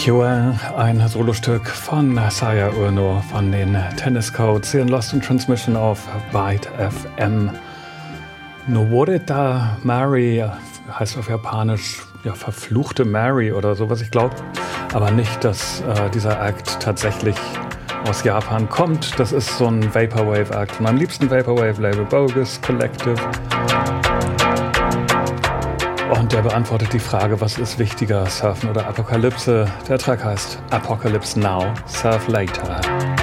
Pure, ein Solostück von Saya Ueno von den Tennis Codes hier in Lost in Transmission auf Byte FM. Noworita Mary heißt auf Japanisch ja verfluchte Mary oder sowas. Ich glaube aber nicht, dass dieser Act tatsächlich aus Japan kommt. Das ist so ein Vaporwave-Act von meinem liebsten Vaporwave-Label Bogus Collective. Und der beantwortet die Frage, was ist wichtiger, Surfen oder Apokalypse? Der Track heißt Apocalypse Now, Surf Later.